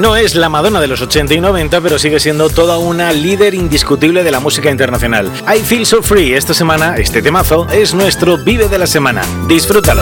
No es la Madonna de los 80 y 90, pero sigue siendo toda una líder indiscutible de la música internacional. I Feel So Free, esta semana, este temazo, es nuestro Vive de la semana. Disfrútalo.